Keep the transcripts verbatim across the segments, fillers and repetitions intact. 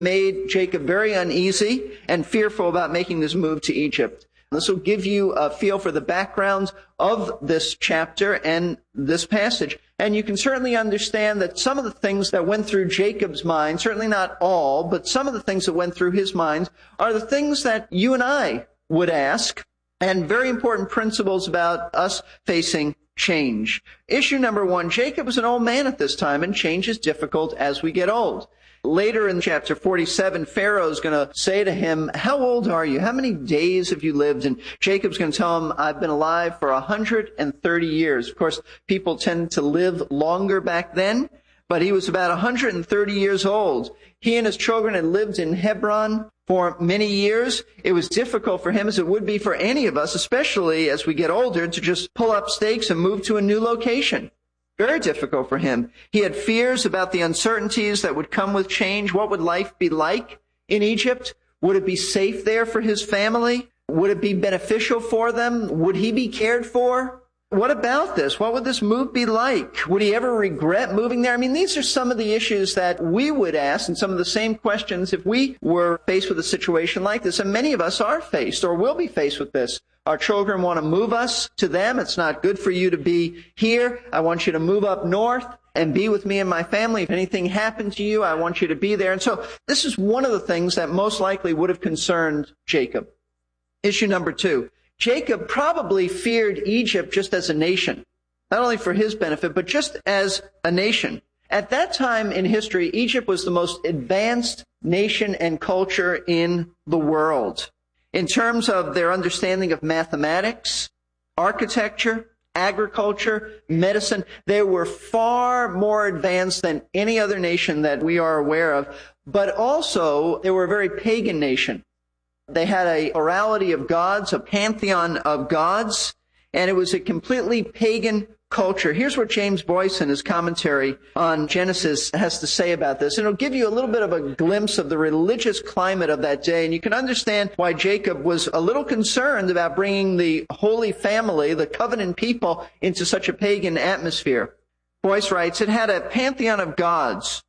made Jacob very uneasy and fearful about making this move to Egypt. This will give you a feel for the background of this chapter and this passage. And you can certainly understand that some of the things that went through Jacob's mind, certainly not all, but some of the things that went through his mind are the things that you and I would ask, and very important principles about us facing change. Issue number one, Jacob was an old man at this time, and change is difficult as we get old. Later in chapter forty-seven, Pharaoh is going to say to him, how old are you? How many days have you lived? And Jacob's going to tell him, I've been alive for one hundred thirty years. Of course, people tend to live longer back then, but he was about one hundred thirty years old. He and his children had lived in Hebron for many years. It was difficult for him, as it would be for any of us, especially as we get older, to just pull up stakes and move to a new location. Very difficult for him. He had fears about the uncertainties that would come with change. What would life be like in Egypt? Would it be safe there for his family? Would it be beneficial for them? Would he be cared for? What about this? What would this move be like? Would he ever regret moving there? I mean, these are some of the issues that we would ask, and some of the same questions if we were faced with a situation like this. And many of us are faced or will be faced with this. Our children want to move us to them. It's not good for you to be here. I want you to move up north and be with me and my family. If anything happened to you, I want you to be there. And so this is one of the things that most likely would have concerned Jacob. Issue number two. Jacob probably feared Egypt just as a nation, not only for his benefit, but just as a nation. At that time in history, Egypt was the most advanced nation and culture in the world. In terms of their understanding of mathematics, architecture, agriculture, medicine, they were far more advanced than any other nation that we are aware of. But also, they were a very pagan nation. They had a plurality of gods, a pantheon of gods, and it was a completely pagan culture. Here's what James Boyce in his commentary on Genesis has to say about this. And it'll give you a little bit of a glimpse of the religious climate of that day. And you can understand why Jacob was a little concerned about bringing the Holy Family, the covenant people, into such a pagan atmosphere. Boyce writes, it had a pantheon of gods,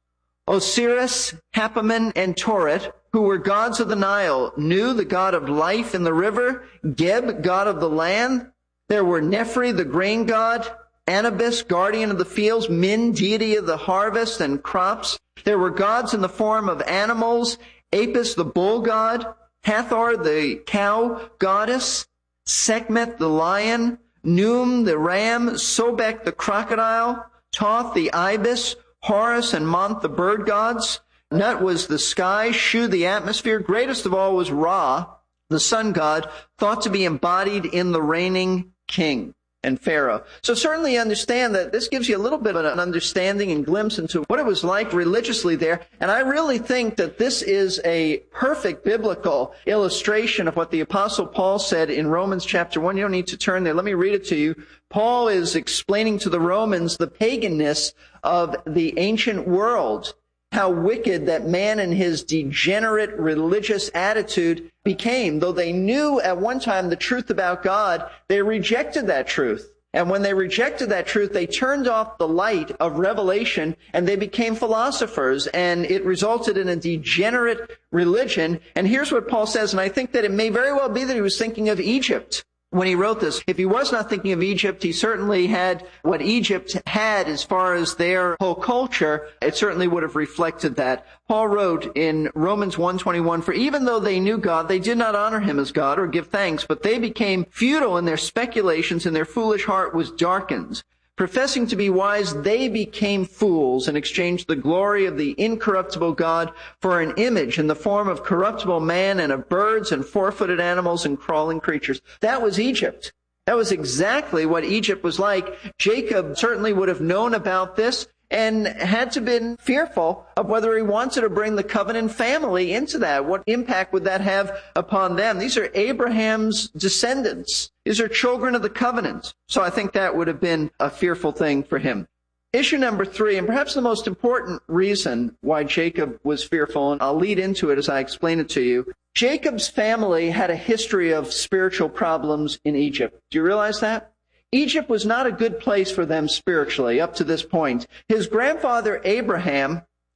Osiris, Hapaman, and Toret, who were gods of the Nile, Nu, the god of life in the river, Geb, god of the land. There were Nephri, the grain god, Anubis, guardian of the fields, Min, deity of the harvest and crops. There were gods in the form of animals, Apis, the bull god, Hathor, the cow goddess, Sekhmet, the lion, Num, the ram, Sobek, the crocodile, Thoth, the ibis, Horus and Mont, the bird gods. Nut was the sky, Shu, the atmosphere. Greatest of all was Ra, the sun god, thought to be embodied in the reigning king and Pharaoh. So certainly understand that this gives you a little bit of an understanding and glimpse into what it was like religiously there. And I really think that this is a perfect biblical illustration of what the Apostle Paul said in Romans chapter one. You don't need to turn there. Let me read it to you. Paul is explaining to the Romans the paganness of the ancient world, how wicked that man and his degenerate religious attitude became. Though they knew at one time the truth about God, they rejected that truth. And when they rejected that truth, they turned off the light of revelation and they became philosophers. And it resulted in a degenerate religion. And here's what Paul says, and I think that it may very well be that he was thinking of Egypt when he wrote this. If he was not thinking of Egypt, he certainly had what Egypt had as far as their whole culture. It certainly would have reflected that. Paul wrote in Romans one twenty-one, for even though they knew God, they did not honor him as God or give thanks, but they became futile in their speculations and their foolish heart was darkened. Professing to be wise, they became fools and exchanged the glory of the incorruptible God for an image in the form of corruptible man and of birds and four-footed animals and crawling creatures. That was Egypt. That was exactly what Egypt was like. Jacob certainly would have known about this and had to have been fearful of whether he wanted to bring the covenant family into that. What impact would that have upon them? These are Abraham's descendants. These are children of the covenant. So I think that would have been a fearful thing for him. Issue number three, and perhaps the most important reason why Jacob was fearful, and I'll lead into it as I explain it to you. Jacob's family had a history of spiritual problems in Egypt. Do you realize that? Egypt was not a good place for them spiritually up to this point. His grandfather Abraham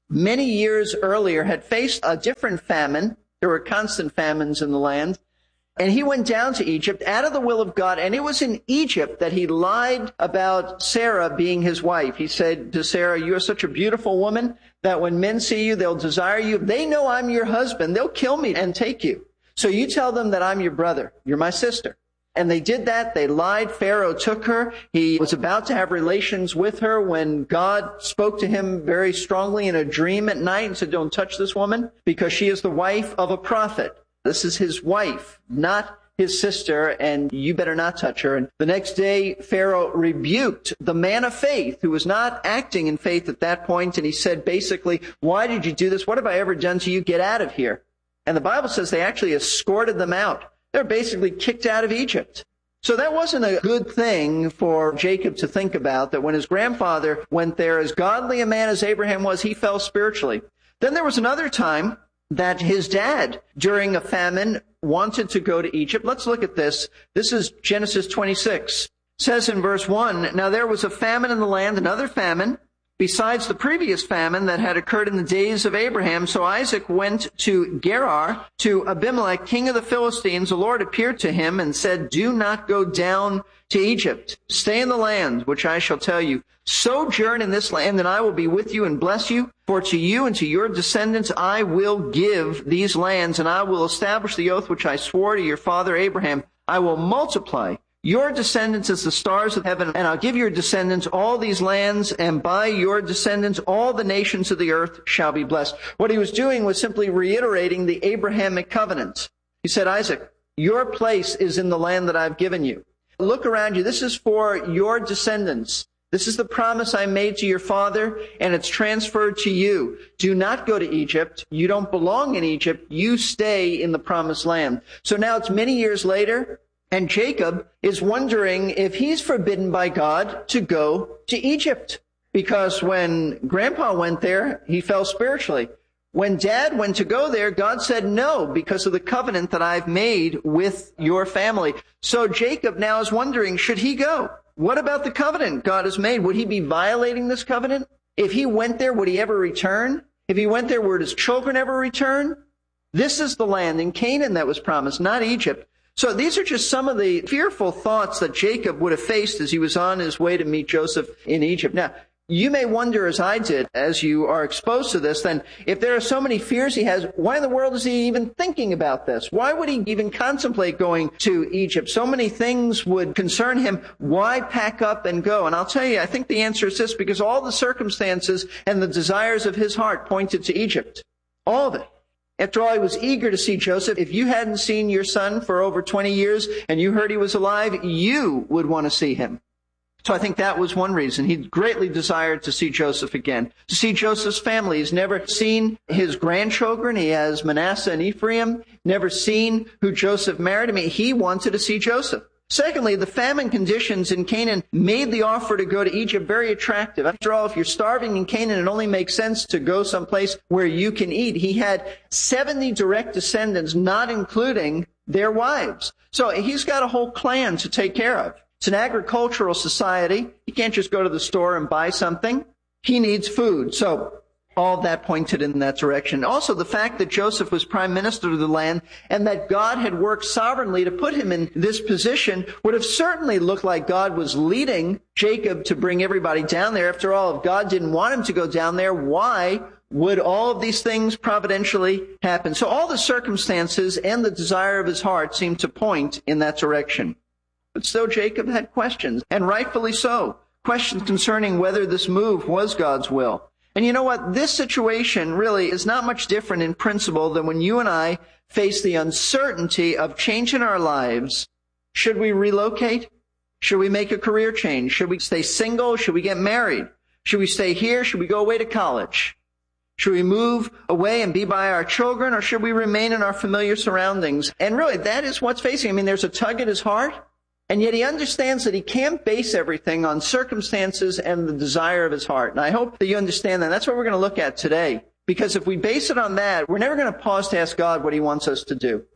many years earlier had faced a different famine. There were constant famines in the land. And he went down to Egypt out of the will of God. And it was in Egypt that he lied about Sarah being his wife. He said to Sarah, "You are such a beautiful woman that when men see you, they'll desire you. If they know I'm your husband, they'll kill me and take you. So you tell them that I'm your brother. You're my sister." And they did that. They lied. Pharaoh took her. He was about to have relations with her when God spoke to him very strongly in a dream at night and said, "Don't touch this woman because she is the wife of a prophet. This is his wife, not his sister, and you better not touch her." And the next day, Pharaoh rebuked the man of faith who was not acting in faith at that point. And he said, basically, "Why did you do this? What have I ever done to you? Get out of here." And the Bible says they actually escorted them out. They're basically kicked out of Egypt. So that wasn't a good thing for Jacob to think about, that when his grandfather went there, as godly a man as Abraham was, he fell spiritually. Then there was another time that his dad, during a famine, wanted to go to Egypt. Let's look at this. This is Genesis twenty-six. It says in verse one, "Now there was a famine in the land, another famine, besides the previous famine that had occurred in the days of Abraham. So Isaac went to Gerar, to Abimelech, king of the Philistines. The Lord appeared to him and said, 'Do not go down to Egypt. Stay in the land, which I shall tell you. Sojourn in this land, and I will be with you and bless you. For to you and to your descendants I will give these lands, and I will establish the oath which I swore to your father Abraham. I will multiply your descendants as the stars of heaven, and I'll give your descendants all these lands, and by your descendants all the nations of the earth shall be blessed.'" What he was doing was simply reiterating the Abrahamic covenant. He said, "Isaac, your place is in the land that I've given you. Look around you. This is for your descendants. This is the promise I made to your father, and it's transferred to you. Do not go to Egypt. You don't belong in Egypt. You stay in the promised land." So now it's many years later, and Jacob is wondering if he's forbidden by God to go to Egypt. Because when Grandpa went there, he fell spiritually. When Dad went to go there, God said no, because of the covenant that I've made with your family. So Jacob now is wondering, should he go? What about the covenant God has made? Would he be violating this covenant? If he went there, would he ever return? If he went there, would his children ever return? This is the land in Canaan that was promised, not Egypt. So these are just some of the fearful thoughts that Jacob would have faced as he was on his way to meet Joseph in Egypt. Now, you may wonder, as I did, as you are exposed to this, then if there are so many fears he has, why in the world is he even thinking about this? Why would he even contemplate going to Egypt? So many things would concern him. Why pack up and go? And I'll tell you, I think the answer is this, because all the circumstances and the desires of his heart pointed to Egypt. All of it. After all, he was eager to see Joseph. If you hadn't seen your son for over twenty years and you heard he was alive, you would want to see him. So I think that was one reason. He greatly desired to see Joseph again, to see Joseph's family. He's never seen his grandchildren. He has Manasseh and Ephraim, never seen who Joseph married. I mean, he wanted to see Joseph. Secondly, the famine conditions in Canaan made the offer to go to Egypt very attractive. After all, if you're starving in Canaan, it only makes sense to go someplace where you can eat. He had seventy direct descendants, not including their wives. So he's got a whole clan to take care of. It's an agricultural society. He can't just go to the store and buy something. He needs food. So all of that pointed in that direction. Also, the fact that Joseph was prime minister of the land and that God had worked sovereignly to put him in this position would have certainly looked like God was leading Jacob to bring everybody down there. After all, if God didn't want him to go down there, why would all of these things providentially happen? So all the circumstances and the desire of his heart seemed to point in that direction. But still, Jacob had questions, and rightfully so. Questions concerning whether this move was God's will. And you know what? This situation really is not much different in principle than when you and I face the uncertainty of change in our lives. Should we relocate? Should we make a career change? Should we stay single? Should we get married? Should we stay here? Should we go away to college? Should we move away and be by our children, or should we remain in our familiar surroundings? And really, that is what's facing. I mean, there's a tug at his heart. And yet he understands that he can't base everything on circumstances and the desire of his heart. And I hope that you understand that. That's what we're going to look at today. Because if we base it on that, we're never going to pause to ask God what he wants us to do.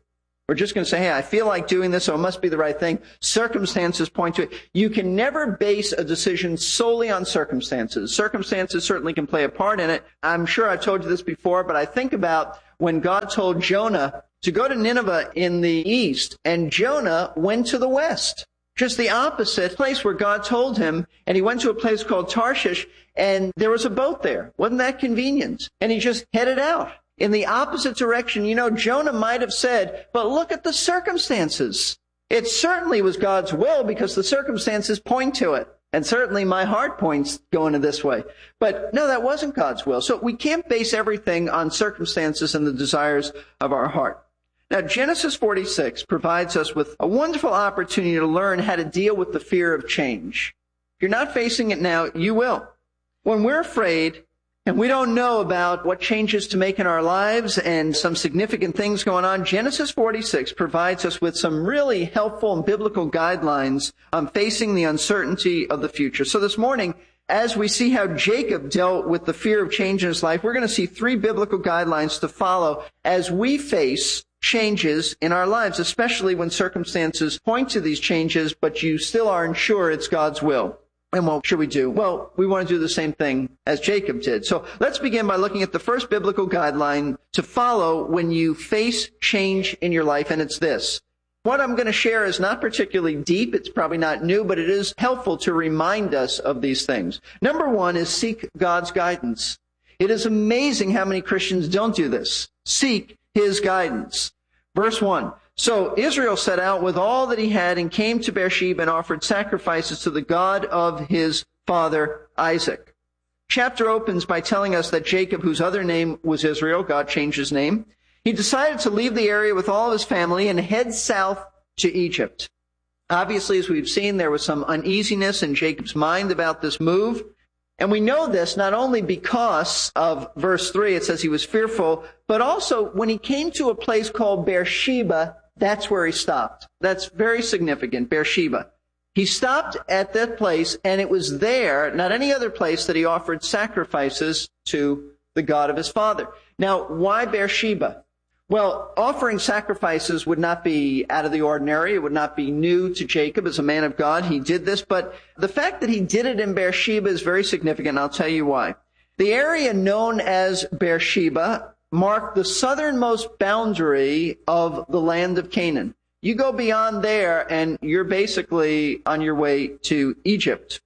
We're just going to say, hey, I feel like doing this, so it must be the right thing. Circumstances point to it. You can never base a decision solely on circumstances. Circumstances certainly can play a part in it. I'm sure I've told you this before, but I think about when God told Jonah to go to Nineveh in the east, and Jonah went to the west. Just the opposite place where God told him, and he went to a place called Tarshish, and there was a boat there. Wasn't that convenient? And he just headed out in the opposite direction. You know, Jonah might have said, but look at the circumstances. It certainly was God's will because the circumstances point to it. And certainly my heart points going in this way. But no, that wasn't God's will. So we can't base everything on circumstances and the desires of our heart. Now, Genesis forty-six provides us with a wonderful opportunity to learn how to deal with the fear of change. If you're not facing it now, you will. When we're afraid and we don't know about what changes to make in our lives and some significant things going on, Genesis forty-six provides us with some really helpful and biblical guidelines on facing the uncertainty of the future. So this morning, as we see how Jacob dealt with the fear of change in his life, we're going to see three biblical guidelines to follow as we face changes in our lives, especially when circumstances point to these changes, but you still aren't sure it's God's will. And what should we do? Well, we want to do the same thing as Jacob did. So let's begin by looking at the first biblical guideline to follow when you face change in your life, and it's this. What I'm going to share is not particularly deep. It's probably not new, but it is helpful to remind us of these things. Number one is seek God's guidance. It is amazing how many Christians don't do this. Seek His guidance. Verse one. So Israel set out with all that he had and came to Beersheba and offered sacrifices to the God of his father Isaac. Chapter opens by telling us that Jacob, whose other name was Israel, God changed his name, he decided to leave the area with all of his family and head south to Egypt. Obviously, as we've seen, there was some uneasiness in Jacob's mind about this move. And we know this not only because of verse three, it says he was fearful, but also when he came to a place called Beersheba, that's where he stopped. That's very significant, Beersheba. He stopped at that place, and it was there, not any other place, that he offered sacrifices to the God of his father. Now, why Beersheba? Well, offering sacrifices would not be out of the ordinary. It would not be new to Jacob as a man of God. He did this, but the fact that he did it in Beersheba is very significant. I'll tell you why. The area known as Beersheba marked the southernmost boundary of the land of Canaan. You go beyond there, and you're basically on your way to Egypt.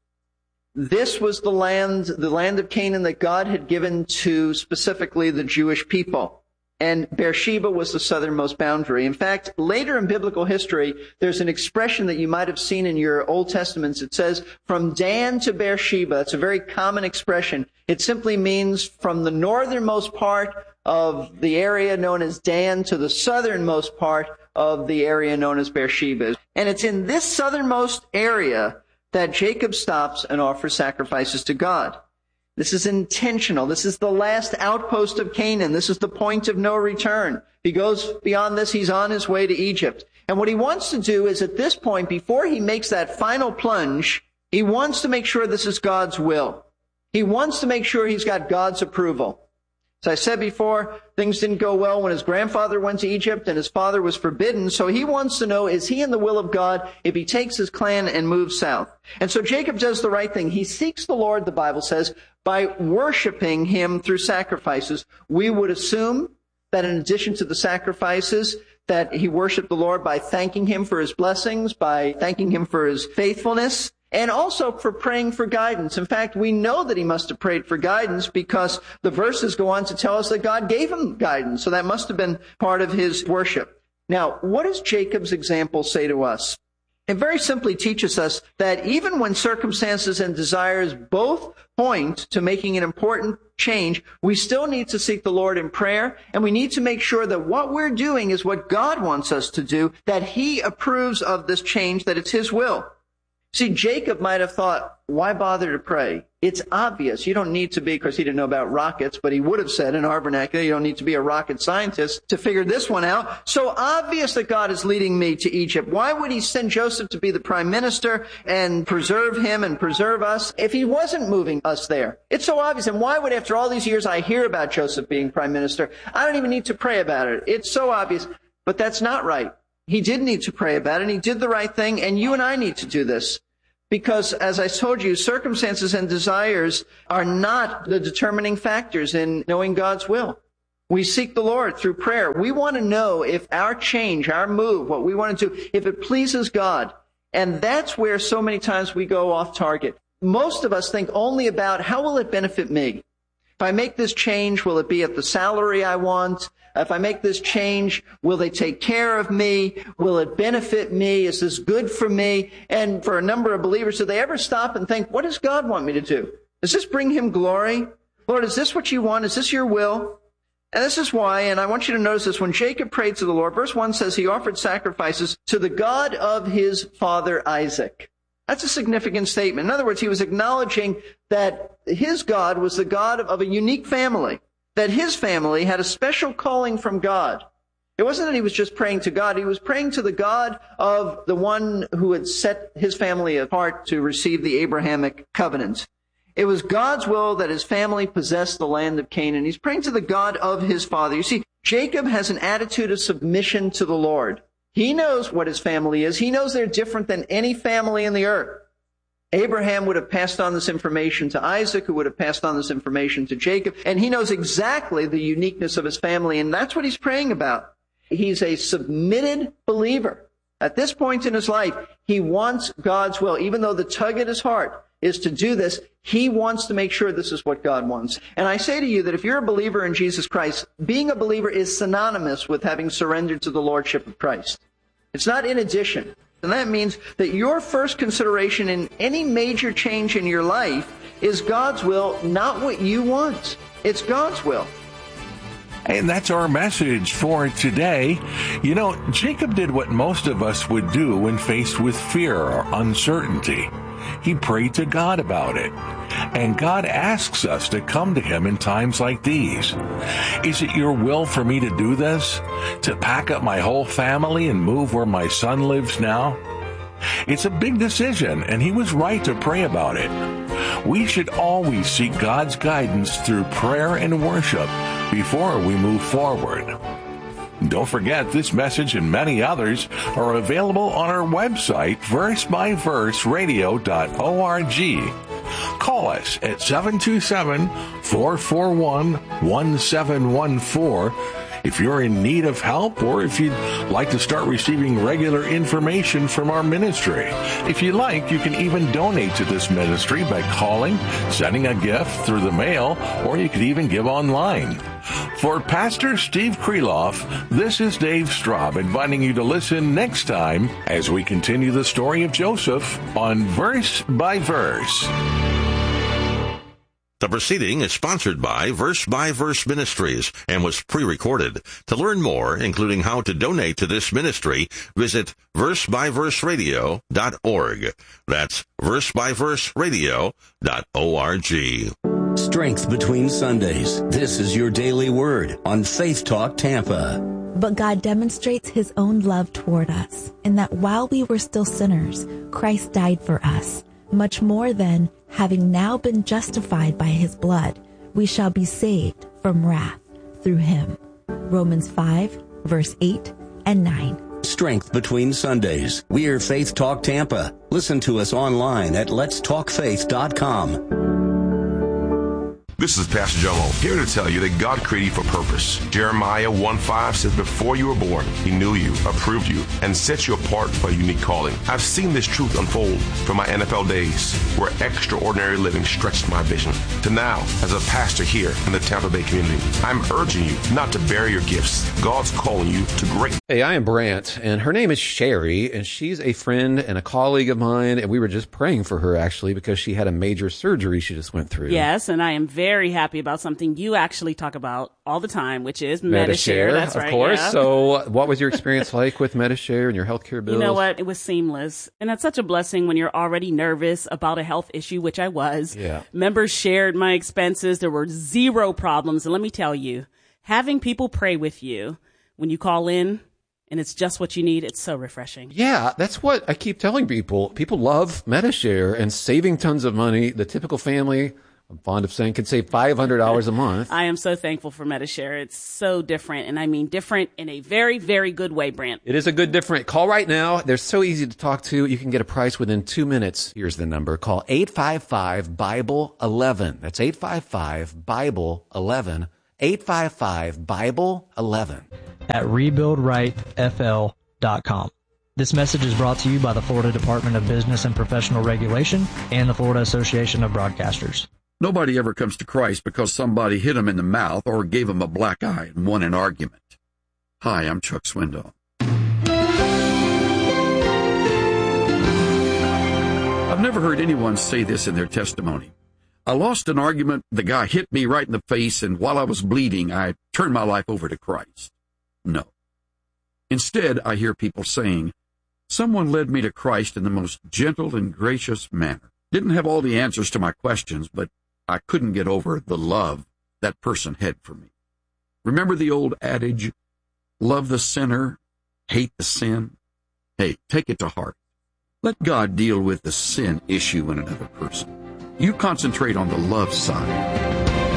This was the land, the land of Canaan that God had given to specifically the Jewish people. And Beersheba was the southernmost boundary. In fact, later in biblical history, there's an expression that you might have seen in your Old Testaments. It says, from Dan to Beersheba. It's a very common expression. It simply means from the northernmost part of the area known as Dan to the southernmost part of the area known as Beersheba. And it's in this southernmost area that Jacob stops and offers sacrifices to God. This is intentional. This is the last outpost of Canaan. This is the point of no return. If he goes beyond this, he's on his way to Egypt. And what he wants to do is at this point, before he makes that final plunge, he wants to make sure this is God's will. He wants to make sure he's got God's approval. As I said before, things didn't go well when his grandfather went to Egypt and his father was forbidden. So he wants to know, is he in the will of God if he takes his clan and moves south? And so Jacob does the right thing. He seeks the Lord, the Bible says, by worshiping him through sacrifices. We would assume that in addition to the sacrifices, that he worshiped the Lord by thanking him for his blessings, by thanking him for his faithfulness, and also for praying for guidance. In fact, we know that he must have prayed for guidance because the verses go on to tell us that God gave him guidance. So that must have been part of his worship. Now, what does Jacob's example say to us? It very simply teaches us that even when circumstances and desires both point to making an important change, we still need to seek the Lord in prayer, and we need to make sure that what we're doing is what God wants us to do, that he approves of this change, that it's his will. See, Jacob might have thought, why bother to pray? It's obvious. You don't need to be, because he didn't know about rockets, but he would have said in our vernacular, you don't need to be a rocket scientist to figure this one out. So obvious that God is leading me to Egypt. Why would he send Joseph to be the prime minister and preserve him and preserve us if he wasn't moving us there? It's so obvious. And why would, after all these years, I hear about Joseph being prime minister? I don't even need to pray about it. It's so obvious. But that's not right. He did need to pray about it, and he did the right thing, and you and I need to do this. Because, as I told you, circumstances and desires are not the determining factors in knowing God's will. We seek the Lord through prayer. We want to know if our change, our move, what we want to do, if it pleases God. And that's where so many times we go off target. Most of us think only about how will it benefit me? If I make this change, will it be at the salary I want? If I make this change, will they take care of me? Will it benefit me? Is this good for me? And for a number of believers, do they ever stop and think, what does God want me to do? Does this bring him glory? Lord, is this what you want? Is this your will? And this is why, and I want you to notice this, when Jacob prayed to the Lord, verse one says he offered sacrifices to the God of his father Isaac. That's a significant statement. In other words, he was acknowledging that his God was the God of a unique family, that his family had a special calling from God. It wasn't that he was just praying to God. He was praying to the God of the one who had set his family apart to receive the Abrahamic covenant. It was God's will that his family possess the land of Canaan. He's praying to the God of his father. You see, Jacob has an attitude of submission to the Lord. He knows what his family is. He knows they're different than any family in the earth. Abraham would have passed on this information to Isaac, who would have passed on this information to Jacob, and he knows exactly the uniqueness of his family, and that's what he's praying about. He's a submitted believer. At this point in his life, he wants God's will. Even though the tug at his heart is to do this, he wants to make sure this is what God wants. And I say to you that if you're a believer in Jesus Christ, being a believer is synonymous with having surrendered to the Lordship of Christ. It's not in addition. And that means that your first consideration in any major change in your life is God's will, not what you want. It's God's will. And that's our message for today. You know, Jacob did what most of us would do when faced with fear or uncertainty. He prayed to God about it. And God asks us to come to him in times like these. Is it your will for me to do this? To pack up my whole family and move where my son lives now? It's a big decision, and he was right to pray about it. We should always seek God's guidance through prayer and worship before we move forward. Don't forget, this message and many others are available on our website, verse by verse radio dot org. Call us at seven two seven, four four one, one seven one four if you're in need of help or if you'd like to start receiving regular information from our ministry. If you like, you can even donate to this ministry by calling, sending a gift through the mail, or you could even give online. For Pastor Steve Kreloff, this is Dave Straub inviting you to listen next time as we continue the story of Joseph on Verse by Verse. The proceeding is sponsored by Verse by Verse Ministries and was pre-recorded. To learn more, including how to donate to this ministry, visit verse by verse radio dot org. That's verse by verse radio dot org. Strength between Sundays. This is your daily word on Faith Talk Tampa. But God demonstrates his own love toward us in that while we were still sinners, Christ died for us. Much more than, having now been justified by his blood, we shall be saved from wrath through him. Romans five, verse eight and nine. Strength between Sundays. We're Faith Talk Tampa. Listen to us online at lets talk faith dot com. This is Pastor Jomo, here to tell you that God created you for purpose. Jeremiah one five says, before you were born, he knew you, approved you, and set you apart for a unique calling. I've seen this truth unfold from my N F L days, where extraordinary living stretched my vision, to now as a pastor here in the Tampa Bay community. I'm urging you not to bury your gifts. God's calling you to greatness. Hey, I am Brant, and her name is Sherry, and she's a friend and a colleague of mine, and we were just praying for her, actually, because she had a major surgery she just went through. Yes, and I am very happy about something you actually talk about all the time, which is Medi-Share. That's right, of course. Yeah. So what was your experience like with Medi-Share and your healthcare bills? You know what? It was seamless. And that's such a blessing when you're already nervous about a health issue, which I was. Yeah. Members shared my expenses. There were zero problems. And let me tell you, having people pray with you when you call in, and it's just what you need, it's so refreshing. Yeah, that's what I keep telling people. People love Medi-Share and saving tons of money. The typical family I'm fond of saying can save five hundred dollars a month. I am so thankful for Medi-Share. It's so different, and I mean different in a very, very good way, Brant. It is a good different. Call right now. They're so easy to talk to. You can get a price within two minutes. Here's the number. Call eight five five, Bible eleven. That's eight five five, Bible eleven. eight five five, Bible eleven. At rebuild right f l dot com. This message is brought to you by the Florida Department of Business and Professional Regulation and the Florida Association of Broadcasters. Nobody ever comes to Christ because somebody hit him in the mouth or gave him a black eye and won an argument. Hi, I'm Chuck Swindoll. I've never heard anyone say this in their testimony. I lost an argument, the guy hit me right in the face, and while I was bleeding, I turned my life over to Christ. No. Instead, I hear people saying, someone led me to Christ in the most gentle and gracious manner. Didn't have all the answers to my questions, but I couldn't get over the love that person had for me. Remember the old adage, love the sinner, hate the sin? Hey, take it to heart. Let God deal with the sin issue in another person. You concentrate on the love side.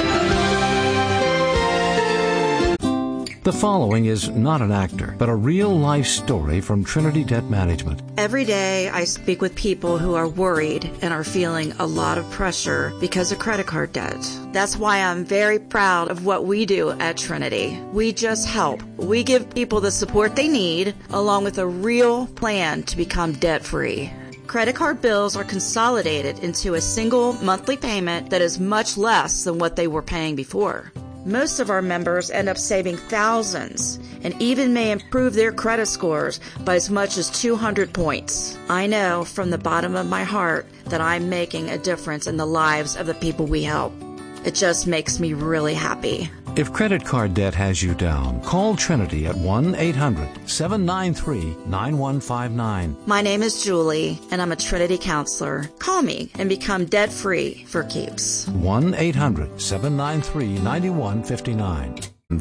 The following is not an actor, but a real-life story from Trinity Debt Management. Every day I speak with people who are worried and are feeling a lot of pressure because of credit card debt. That's why I'm very proud of what we do at Trinity. We just help. We give people the support they need, along with a real plan to become debt-free. Credit card bills are consolidated into a single monthly payment that is much less than what they were paying before. Most of our members end up saving thousands and even may improve their credit scores by as much as two hundred points. I know from the bottom of my heart that I'm making a difference in the lives of the people we help. It just makes me really happy. If credit card debt has you down, call Trinity at one eight hundred, seven nine three, nine one five nine. My name is Julie, and I'm a Trinity counselor. Call me and become debt-free for keeps. one eight hundred, seven nine three, nine one five nine.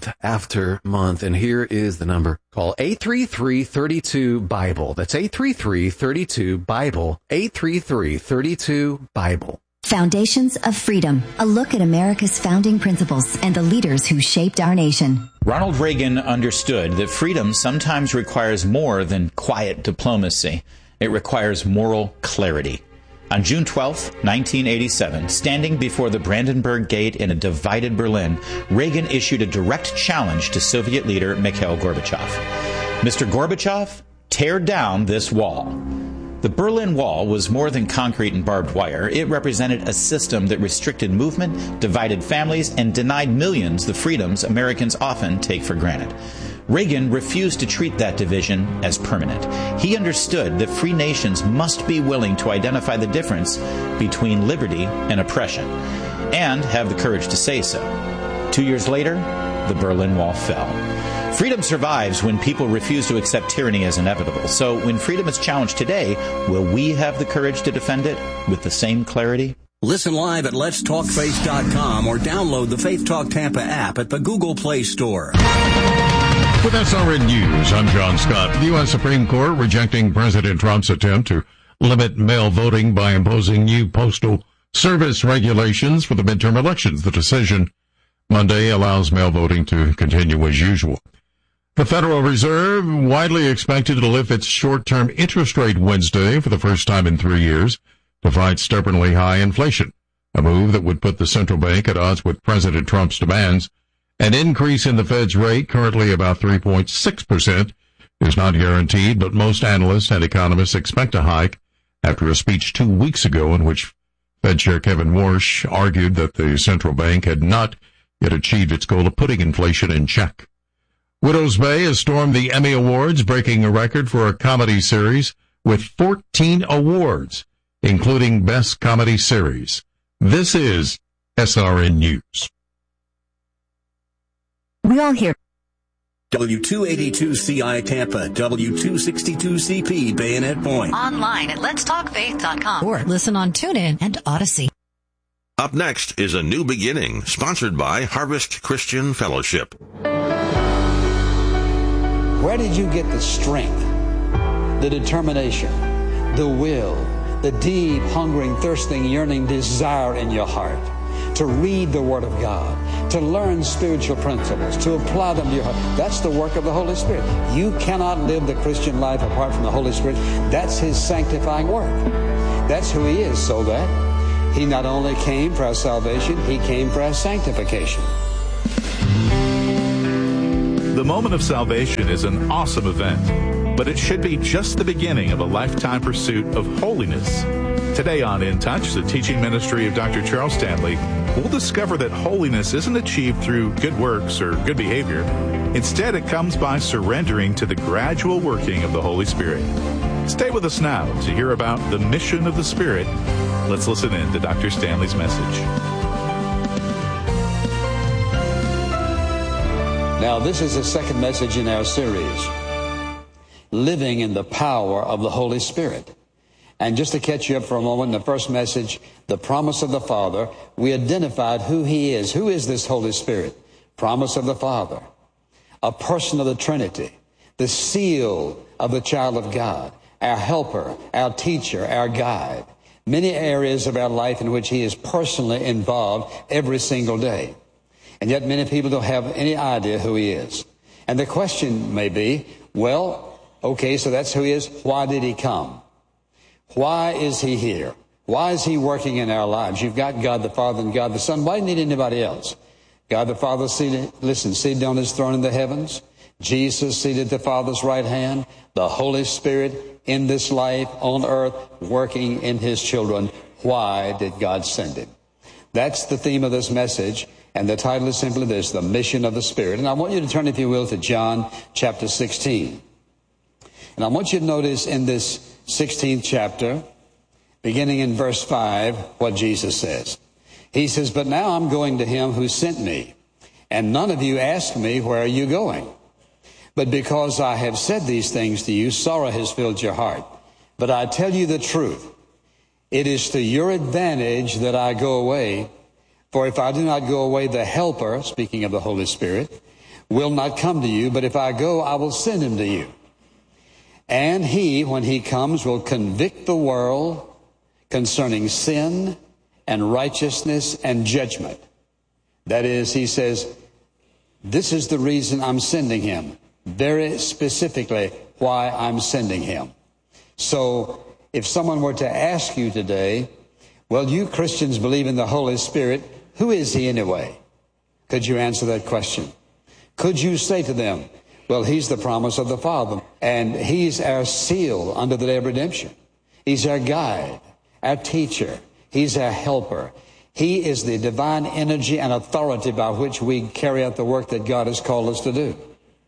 After month, and here is the number. Call eight three three, three two, Bible. That's eight three three, three two, Bible. eight three three, three two, Bible. Foundations of Freedom, a look at America's founding principles and the leaders who shaped our nation. Ronald Reagan understood that freedom sometimes requires more than quiet diplomacy. It requires moral clarity. On June twelfth, nineteen eighty-seven, standing before the Brandenburg Gate in a divided Berlin, Reagan issued a direct challenge to Soviet leader Mikhail Gorbachev. Mister Gorbachev, tear down this wall. The Berlin Wall was more than concrete and barbed wire. It represented a system that restricted movement, divided families, and denied millions the freedoms Americans often take for granted. Reagan refused to treat that division as permanent. He understood that free nations must be willing to identify the difference between liberty and oppression, and have the courage to say so. Two years later, the Berlin Wall fell. Freedom survives when people refuse to accept tyranny as inevitable. So when freedom is challenged today, will we have the courage to defend it with the same clarity? Listen live at lets talk faith dot com or download the Faith Talk Tampa app at the Google Play Store. With S R N News, I'm John Scott. The U S Supreme Court rejecting President Trump's attempt to limit mail voting by imposing new postal service regulations for the midterm elections. The decision Monday allows mail voting to continue as usual. The Federal Reserve widely expected to lift its short-term interest rate Wednesday for the first time in three years to fight stubbornly high inflation, a move that would put the central bank at odds with President Trump's demands. An increase in the Fed's rate, currently about three point six percent, is not guaranteed, but most analysts and economists expect a hike after a speech two weeks ago in which Fed Chair Kevin Warsh argued that the central bank had not yet achieved its goal of putting inflation in check. Widow's Bay has stormed the Emmy Awards, breaking a record for a comedy series with fourteen awards, including Best Comedy Series. This is S R N News. We all hear W two eighty-two C I Tampa, W two sixty-two C P Bayonet Point. Online at lets talk faith dot com or listen on TuneIn and Odyssey. Up next is A New Beginning, sponsored by Harvest Christian Fellowship. Where did you get the strength, the determination, the will, the deep, hungering, thirsting, yearning desire in your heart to read the Word of God, to learn spiritual principles, to apply them to your heart. That's the work of the Holy Spirit. You cannot live the Christian life apart from the Holy Spirit. That's His sanctifying work. That's who He is, so that He not only came for our salvation, He came for our sanctification. The moment of salvation is an awesome event, but it should be just the beginning of a lifetime pursuit of holiness. Today on In Touch, the teaching ministry of Doctor Charles Stanley, we'll discover that holiness isn't achieved through good works or good behavior. Instead, it comes by surrendering to the gradual working of the Holy Spirit. Stay with us now to hear about the mission of the Spirit. Let's listen in to Doctor Stanley's message. Now, this is the second message in our series, Living in the Power of the Holy Spirit. And just to catch you up for a moment, in the first message, the promise of the Father, we identified who He is. Who is this Holy Spirit? Promise of the Father, a person of the Trinity, the seal of the child of God, our helper, our teacher, our guide. Many areas of our life in which He is personally involved every single day. And yet many people don't have any idea who He is. And the question may be, well, okay, so that's who He is. Why did He come? Why is He here? Why is He working in our lives? You've got God the Father and God the Son. Why do you need anybody else? God the Father seated, listen, seated on His throne in the heavens. Jesus seated at the Father's right hand. The Holy Spirit in this life on earth working in His children. Why did God send Him? That's the theme of this message. And the title is simply this, The Mission of the Spirit. And I want you to turn, if you will, to John chapter sixteen. And I want you to notice in this sixteenth chapter, beginning in verse five, what Jesus says. He says, but now I'm going to Him who sent me, and none of you asked me, where are you going? But because I have said these things to you, sorrow has filled your heart. But I tell you the truth. It is to your advantage that I go away. For if I do not go away, the Helper, speaking of the Holy Spirit, will not come to you. But if I go, I will send Him to you. And He, when He comes, will convict the world concerning sin and righteousness and judgment. That is, He says, this is the reason I'm sending Him. Very specifically, why I'm sending Him. So, if someone were to ask you today, well, you Christians believe in the Holy Spirit, who is He anyway? Could you answer that question? Could you say to them, well, He's the promise of the Father, and He's our seal under the day of redemption. He's our guide, our teacher. He's our helper. He is the divine energy and authority by which we carry out the work that God has called us to do.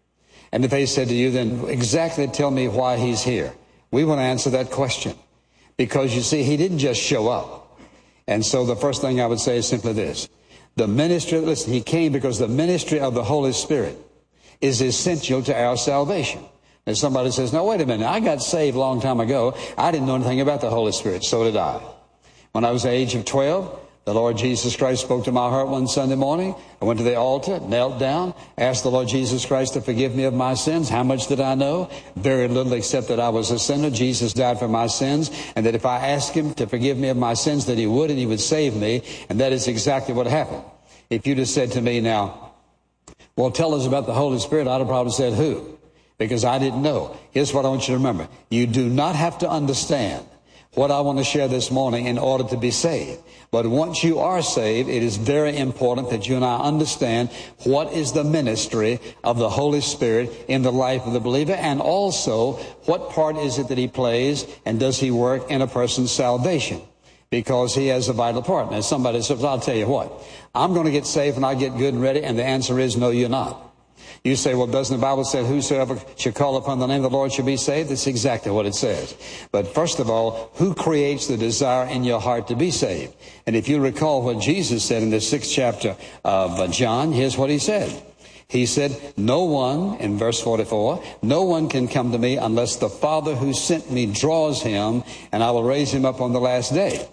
And if they said to you, then exactly tell me why He's here, we want to answer that question. Because you see, He didn't just show up. And so the first thing I would say is simply this. The ministry, listen, He came because the ministry of the Holy Spirit is essential to our salvation. And somebody says, no, wait a minute, I got saved a long time ago. I didn't know anything about the Holy Spirit. So did I. When I was the age of twelve, the Lord Jesus Christ spoke to my heart one Sunday morning. I went to the altar, knelt down, asked the Lord Jesus Christ to forgive me of my sins. How much did I know? Very little, except that I was a sinner. Jesus died for my sins, and that if I asked Him to forgive me of my sins, that He would, and He would save me. And that is exactly what happened. If you'd have said to me now, well, tell us about the Holy Spirit, I'd have probably said who? Because I didn't know. Here's what I want you to remember. You do not have to understand what I want to share this morning in order to be saved. But once you are saved, it is very important that you and I understand what is the ministry of the Holy Spirit in the life of the believer, and also what part is it that He plays and does He work in a person's salvation, because He has a vital part. Now somebody says, I'll tell you what, I'm going to get saved and I get good and ready, and the answer is no, you're not. You say, well, doesn't the Bible say whosoever shall call upon the name of the Lord shall be saved? That's exactly what it says. But first of all, who creates the desire in your heart to be saved? And if you recall what Jesus said in the sixth chapter of John, here's what He said. He said, no one, in verse forty-four, no one can come to me unless the Father who sent me draws him, and I will raise him up on the last day.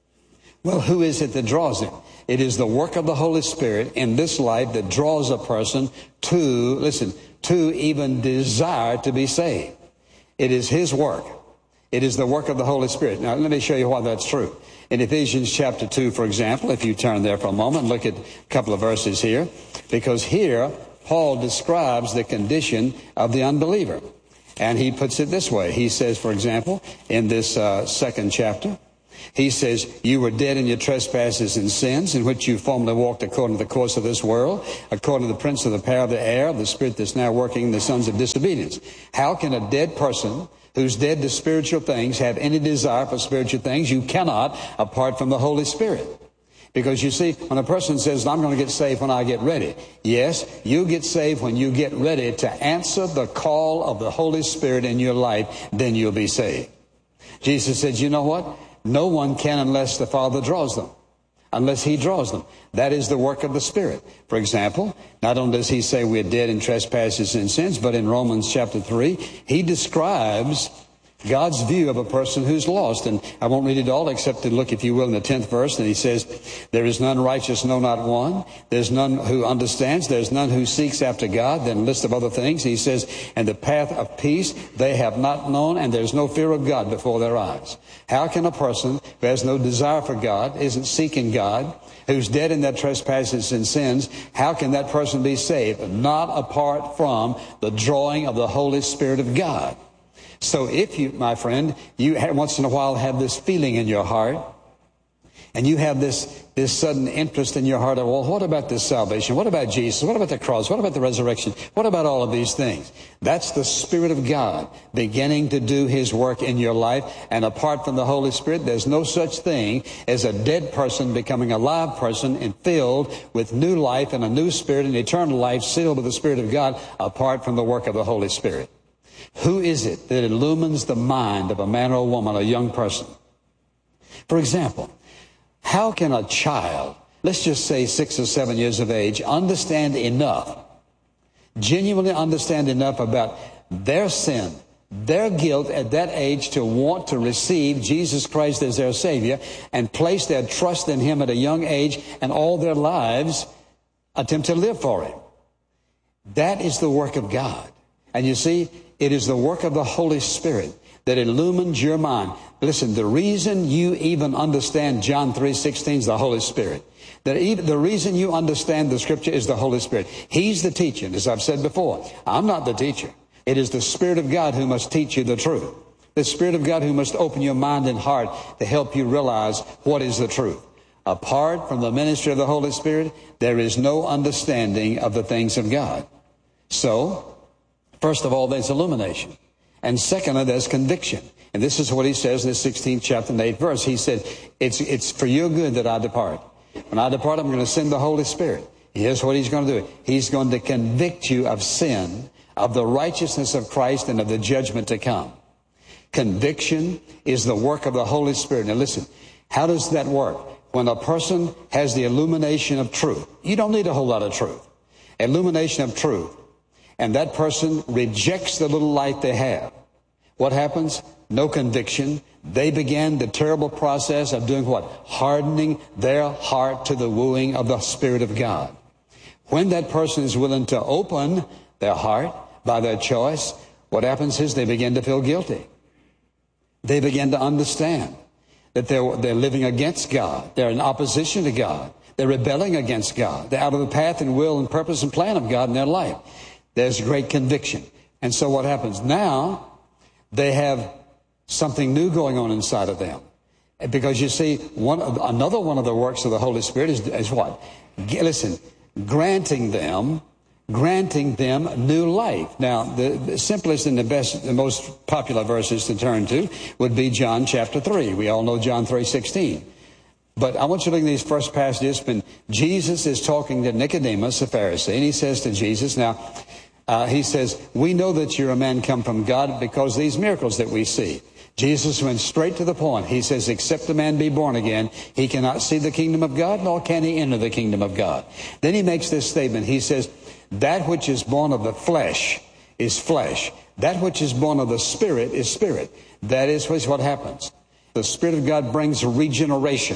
Well, who is it that draws him? It is the work of the Holy Spirit in this life that draws a person to, listen, to even desire to be saved. It is His work. It is the work of the Holy Spirit. Now, let me show you why that's true. In Ephesians chapter two, for example, if you turn there for a moment, look at a couple of verses here, because here Paul describes the condition of the unbeliever. And he puts it this way. He says, for example, in this uh, second chapter, he says, you were dead in your trespasses and sins, in which you formerly walked according to the course of this world, according to the prince of the power of the air, the spirit that's now working in the sons of disobedience. How can a dead person who's dead to spiritual things have any desire for spiritual things? You cannot, apart from the Holy Spirit. Because you see, when a person says, I'm going to get saved when I get ready. Yes, you get saved when you get ready to answer the call of the Holy Spirit in your life, then you'll be saved. Jesus said, you know what? No one can unless the Father draws them. Unless He draws them. That is the work of the Spirit. For example, not only does He say we're dead in trespasses and sins, but in Romans chapter three, He describes God's view of a person who's lost. And I won't read it all except to look, if you will, in the tenth verse. And he says, there is none righteous, no, not one. There's none who understands. There's none who seeks after God. Then a list of other things. He says, and the path of peace they have not known, and there's no fear of God before their eyes. How can a person who has no desire for God, isn't seeking God, who's dead in their trespasses and sins, how can that person be saved? Not apart from the drawing of the Holy Spirit of God. So if you, my friend, you once in a while have this feeling in your heart, and you have this, this sudden interest in your heart of, well, what about this salvation? What about Jesus? What about the cross? What about the resurrection? What about all of these things? That's the Spirit of God beginning to do His work in your life. And apart from the Holy Spirit, there's no such thing as a dead person becoming a live person and filled with new life and a new spirit and eternal life sealed with the Spirit of God apart from the work of the Holy Spirit. Who is it that illumines the mind of a man or a woman, a young person? For example, how can a child, let's just say six or seven years of age, understand enough, genuinely understand enough about their sin, their guilt at that age to want to receive Jesus Christ as their Savior and place their trust in Him at a young age and all their lives attempt to live for Him? That is the work of God. And you see, it is the work of the Holy Spirit that illumines your mind. Listen, the reason you even understand John three sixteen is the Holy Spirit. That even the reason you understand the Scripture is the Holy Spirit. He's the teacher. As I've said before, I'm not the teacher. It is the Spirit of God who must teach you the truth. The Spirit of God who must open your mind and heart to help you realize what is the truth. Apart from the ministry of the Holy Spirit, there is no understanding of the things of God. So, first of all, there's illumination. And secondly, there's conviction. And this is what he says in the sixteenth chapter and eighth verse. He said, it's, it's for your good that I depart. When I depart, I'm going to send the Holy Spirit. Here's what He's going to do. He's going to convict you of sin, of the righteousness of Christ, and of the judgment to come. Conviction is the work of the Holy Spirit. Now listen, how does that work? When a person has the illumination of truth, you don't need a whole lot of truth. Illumination of truth. And that person rejects the little light they have. What happens? No conviction. They began the terrible process of doing what? Hardening their heart to the wooing of the Spirit of God. When that person is willing to open their heart by their choice, what happens is they begin to feel guilty. They begin to understand that they're, they're living against God. They're in opposition to God. They're rebelling against God. They're out of the path and will and purpose and plan of God in their life. There's great conviction. And so what happens? Now, they have something new going on inside of them. Because you see, one another one of the works of the Holy Spirit is, is what? Listen, granting them, granting them new life. Now, the, the simplest and the best, the most popular verses to turn to would be John chapter three. We all know John three sixteen. But I want you to look at these first passages when Jesus is talking to Nicodemus, a Pharisee, and he says to Jesus, now, uh, he says, we know that you're a man come from God because these miracles that we see. Jesus went straight to the point. He says, except a man be born again, he cannot see the kingdom of God, nor can he enter the kingdom of God. Then he makes this statement. He says, that which is born of the flesh is flesh. That which is born of the Spirit is spirit. That is what happens. The Spirit of God brings regeneration.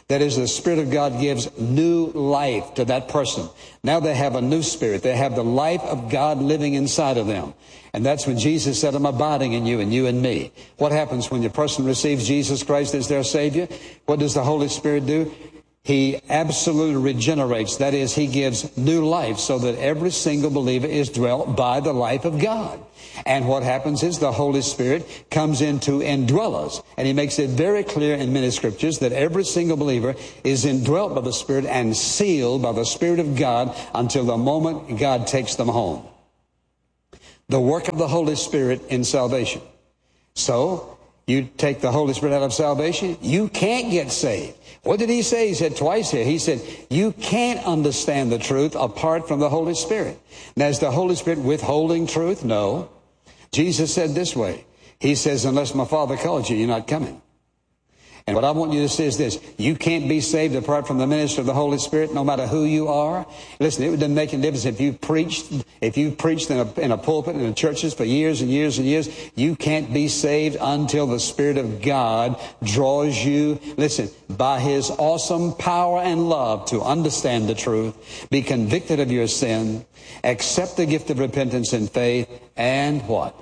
That is, the Spirit of God gives new life to that person. Now they have a new spirit. They have the life of God living inside of them. And that's when Jesus said, I'm abiding in you and you in me. What happens when the person receives Jesus Christ as their Savior? What does the Holy Spirit do? He absolutely regenerates. That is, He gives new life so that every single believer is dwelt by the life of God. And what happens is the Holy Spirit comes in to indwell us. And He makes it very clear in many scriptures that every single believer is indwelt by the Spirit and sealed by the Spirit of God until the moment God takes them home. The work of the Holy Spirit in salvation. So, you take the Holy Spirit out of salvation, you can't get saved. What did He say? He said twice here. He said, you can't understand the truth apart from the Holy Spirit. Now, is the Holy Spirit withholding truth? No. Jesus said this way. He says, unless my Father calls you, you're not coming. And what I want you to say is this. You can't be saved apart from the ministry of the Holy Spirit, no matter who you are. Listen, it doesn't make any difference if you've preached, if you've preached in a, in a pulpit and in churches for years and years and years. You can't be saved until the Spirit of God draws you, listen, by His awesome power and love to understand the truth, be convicted of your sin, accept the gift of repentance and faith, and what?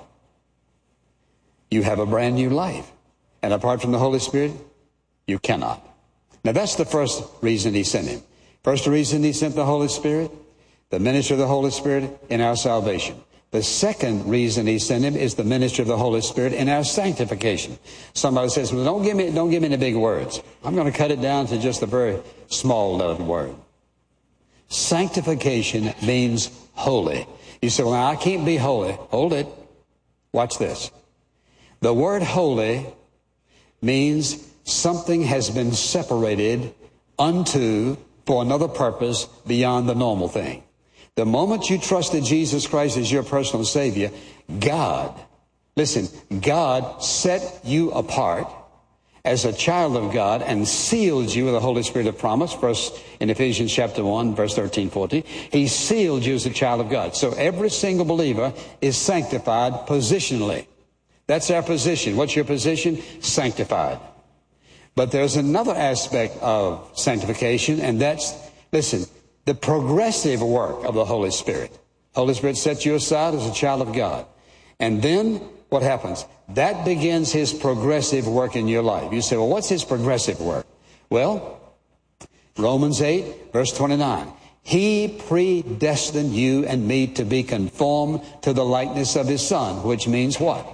You have a brand new life. And apart from the Holy Spirit, you cannot. Now that's the first reason He sent Him. First reason He sent the Holy Spirit, the ministry of the Holy Spirit in our salvation. The second reason He sent Him is the ministry of the Holy Spirit in our sanctification. Somebody says, well, don't give me, don't give me any big words. I'm going to cut it down to just a very small little word. Sanctification means holy. You say, well, now I can't be holy. Hold it. Watch this. The word holy means something has been separated unto for another purpose beyond the normal thing. The moment you trusted Jesus Christ as your personal Savior, God, listen, God set you apart as a child of God and sealed you with the Holy Spirit of promise. First in Ephesians chapter one, verse thirteen, fourteen. He sealed you as a child of God. So every single believer is sanctified positionally. That's our position. What's your position? Sanctified. But there's another aspect of sanctification, and that's, listen, the progressive work of the Holy Spirit. Holy Spirit sets you aside as a child of God. And then what happens? That begins His progressive work in your life. You say, well, what's His progressive work? Well, Romans eight, verse twenty-nine. He predestined you and me to be conformed to the likeness of His Son, which means what?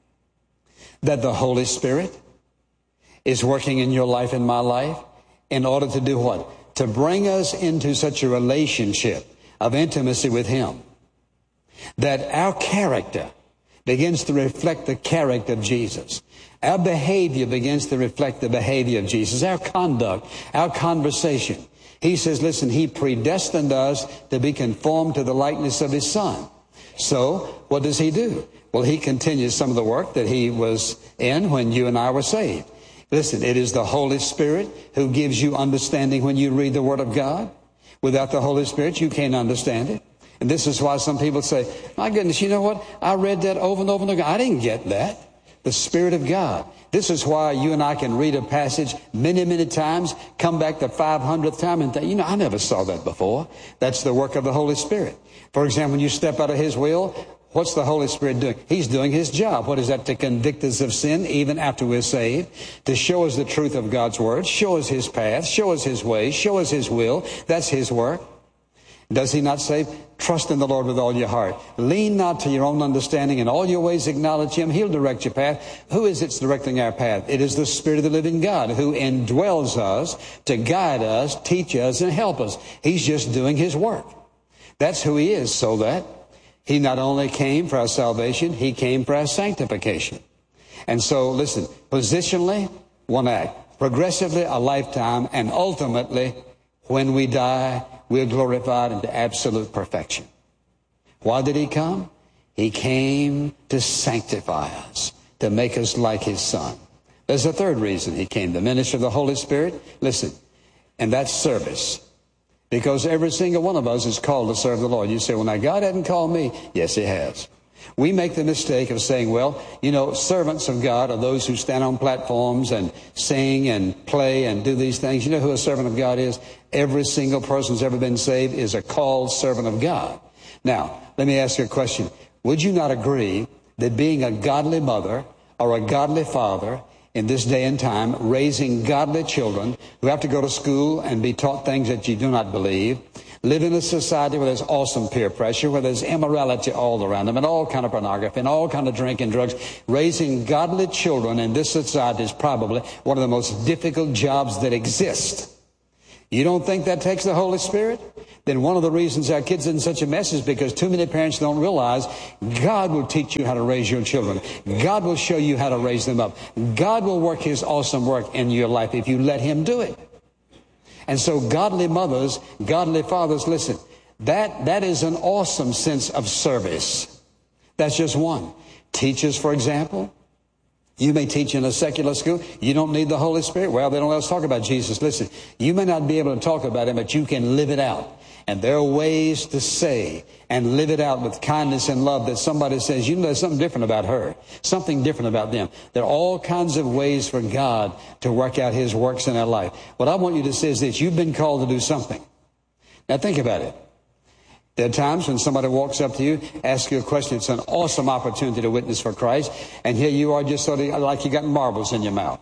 That the Holy Spirit is working in your life and my life in order to do what? To bring us into such a relationship of intimacy with Him that our character begins to reflect the character of Jesus. Our behavior begins to reflect the behavior of Jesus. Our conduct, our conversation. He says, listen, He predestined us to be conformed to the likeness of His Son. So, what does He do? Well, He continues some of the work that He was in when you and I were saved. Listen, it is the Holy Spirit who gives you understanding when you read the Word of God. Without the Holy Spirit, you can't understand it. And this is why some people say, my goodness, you know what? I read that over and over and over. I didn't get that. The Spirit of God. This is why you and I can read a passage many, many times, come back the five hundredth time and think, you know, I never saw that before. That's the work of the Holy Spirit. For example, when you step out of His will, what's the Holy Spirit doing? He's doing His job. What is that? To convict us of sin even after we're saved, to show us the truth of God's Word, show us His path, show us His ways, show us His will. That's His work. Does He not say, trust in the Lord with all your heart. Lean not to your own understanding. In all your ways acknowledge Him. He'll direct your path. Who is it directing our path? It is the Spirit of the living God who indwells us to guide us, teach us, and help us. He's just doing His work. That's who He is, so that He not only came for our salvation, He came for our sanctification. And so, listen, positionally, one act. Progressively, a lifetime. And ultimately, when we die, we're glorified into absolute perfection. Why did He come? He came to sanctify us, to make us like His Son. There's a third reason He came, the ministry of the Holy Spirit. Listen, and that's service. Because every single one of us is called to serve the Lord. You say, well, now God hadn't called me. Yes, He has. We make the mistake of saying, well, you know, servants of God are those who stand on platforms and sing and play and do these things. You know who a servant of God is? Every single person who's ever been saved is a called servant of God. Now, let me ask you a question. Would you not agree that being a godly mother or a godly father in this day and time, raising godly children who have to go to school and be taught things that you do not believe, live in a society where there's awesome peer pressure, where there's immorality all around them, and all kind of pornography, and all kind of drink and drugs. Raising godly children in this society is probably one of the most difficult jobs that exist. You don't think that takes the Holy Spirit? Then one of the reasons our kids are in such a mess is because too many parents don't realize God will teach you how to raise your children. God will show you how to raise them up. God will work His awesome work in your life if you let Him do it. And so godly mothers, godly fathers, listen, that, that is an awesome sense of service. That's just one. Teachers, for example, you may teach in a secular school. You don't need the Holy Spirit. Well, they don't let us talk about Jesus. Listen, you may not be able to talk about Him, but you can live it out. And there are ways to say and live it out with kindness and love that somebody says, you know, there's something different about her, something different about them. There are all kinds of ways for God to work out His works in our life. What I want you to say is this: you've been called to do something. Now think about it. There are times when somebody walks up to you, asks you a question. It's an awesome opportunity to witness for Christ. And here you are, just sort of like you got marbles in your mouth.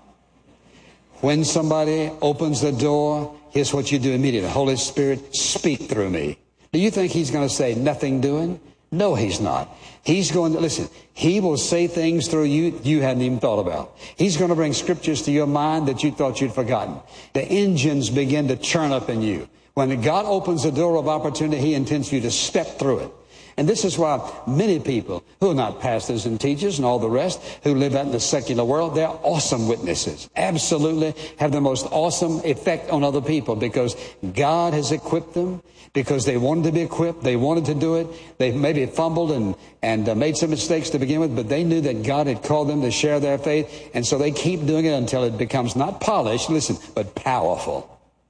When somebody opens the door, here's what you do immediately. Holy Spirit, speak through me. Do you think He's going to say nothing doing? No, He's not. He's going to, listen, He will say things through you you hadn't even thought about. He's going to bring scriptures to your mind that you thought you'd forgotten. The engines begin to churn up in you. When God opens the door of opportunity, He intends for you to step through it. And this is why many people who are not pastors and teachers and all the rest, who live out in the secular world, they're awesome witnesses. Absolutely have the most awesome effect on other people because God has equipped them, because they wanted to be equipped, they wanted to do it. They maybe fumbled and, and uh, made some mistakes to begin with, but they knew that God had called them to share their faith, and so they keep doing it until it becomes not polished, listen, but powerful.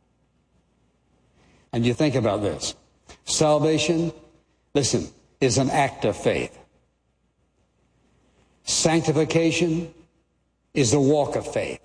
And you think about this. Salvation, listen, is an act of faith. Sanctification is the walk of faith.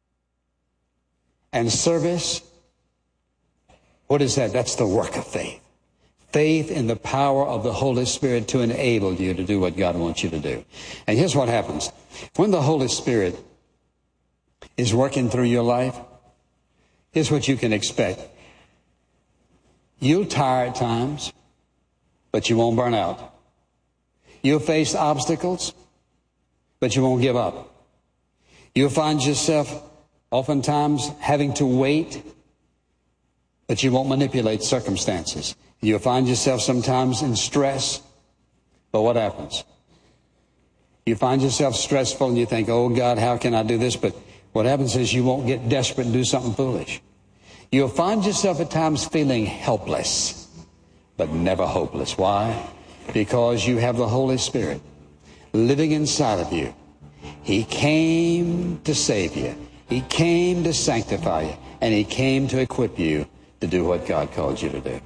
And service, what is that? That's the work of faith. Faith in the power of the Holy Spirit to enable you to do what God wants you to do. And here's what happens. When the Holy Spirit is working through your life, here's what you can expect. You'll tire at times, but you won't burn out. You'll face obstacles, but you won't give up. You'll find yourself oftentimes having to wait, but you won't manipulate circumstances. You'll find yourself sometimes in stress, but what happens? You find yourself stressful and you think, oh God, how can I do this? But what happens is you won't get desperate and do something foolish. You'll find yourself at times feeling helpless, but never hopeless. Why? Because you have the Holy Spirit living inside of you. He came to save you. He came to sanctify you. And He came to equip you to do what God called you to do.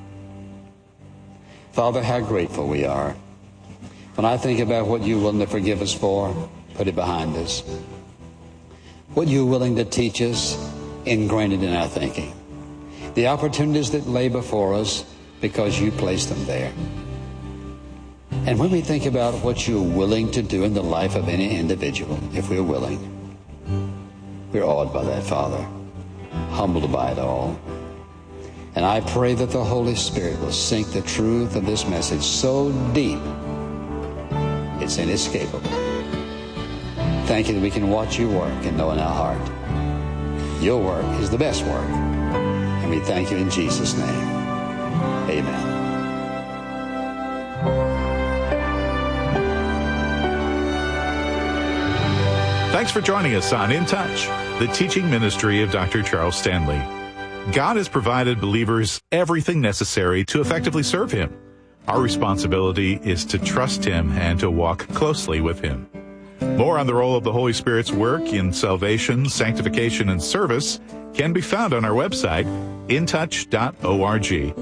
Father, how grateful we are. When I think about what you're willing to forgive us for, put it behind us. What you're willing to teach us, ingrained it in our thinking. The opportunities that lay before us because you placed them there. And when we think about what you're willing to do in the life of any individual, if we're willing, we're awed by that, Father, humbled by it all. And I pray that the Holy Spirit will sink the truth of this message so deep, it's inescapable. Thank you that we can watch you work and know in our heart. Your work is the best work. And we thank you in Jesus' name. Amen. Thanks for joining us on In Touch, the teaching ministry of Doctor Charles Stanley. God has provided believers everything necessary to effectively serve Him. Our responsibility is to trust Him and to walk closely with Him. More on the role of the Holy Spirit's work in salvation, sanctification, and service can be found on our website, in touch dot org.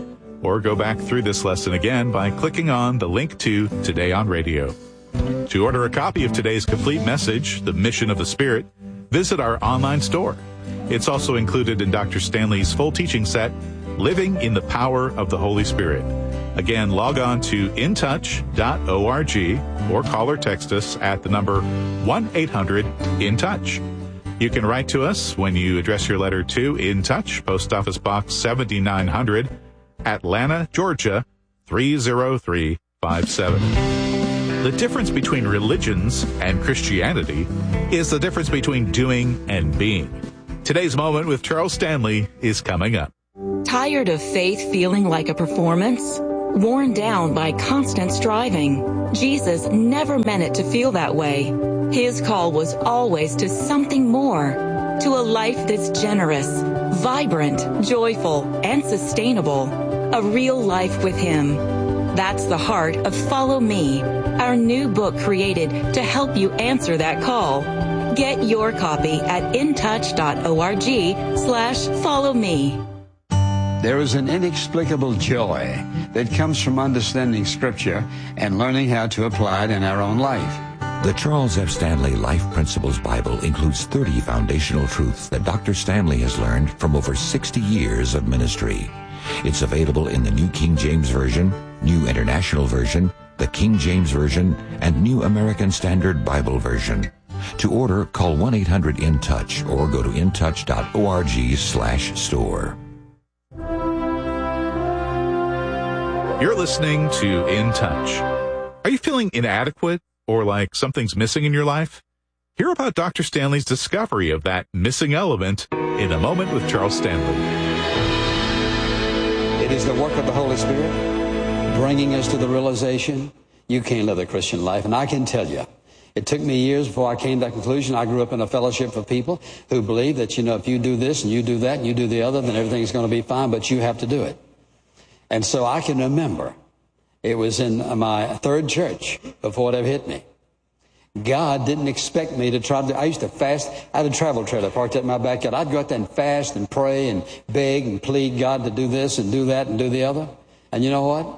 or go back through this lesson again by clicking on the link to Today on Radio. To order a copy of today's complete message, The Mission of the Spirit, visit our online store. It's also included in Doctor Stanley's full teaching set, Living in the Power of the Holy Spirit. Again, log on to in touch dot org or call or text us at the number one eight hundred in touch. You can write to us when you address your letter to In Touch, Post Office Box seventy-nine hundred, Atlanta, Georgia, three oh three five seven. The difference between religions and Christianity is the difference between doing and being. Today's Moment with Charles Stanley is coming up. Tired of faith feeling like a performance? Worn down by constant striving? Jesus never meant it to feel that way. His call was always to something more, to a life that's generous, vibrant, joyful, and sustainable. A real life with Him. That's the heart of Follow Me, our new book created to help you answer that call. Get your copy at in touch dot org slash follow me. There is an inexplicable joy that comes from understanding Scripture and learning how to apply it in our own life. The Charles F. Stanley Life Principles Bible includes thirty foundational truths that Doctor Stanley has learned from over sixty years of ministry. It's available in the New King James Version, New International Version, the King James Version, and New American Standard Bible Version. To order, call one eight hundred in touch or go to in touch dot org slash store. You're listening to In Touch. Are you feeling inadequate or like something's missing in your life? Hear about Doctor Stanley's discovery of that missing element in a moment with Charles Stanley. It is the work of the Holy Spirit bringing us to the realization you can't live the Christian life. And I can tell you, it took me years before I came to that conclusion. I grew up in a fellowship of people who believe that, you know, if you do this and you do that and you do the other, then everything's going to be fine, but you have to do it. And so I can remember it was in my third church before it ever hit me. God didn't expect me to try to, I used to fast. I had a travel trailer parked out in my backyard. I'd go out there and fast and pray and beg and plead God to do this and do that and do the other. And you know what?